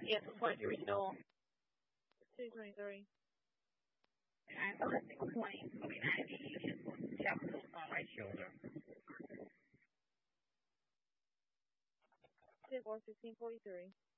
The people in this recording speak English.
Yes, what do we know? 223. And the 620, moving 90, Chapel on right shoulder. 24, 1543.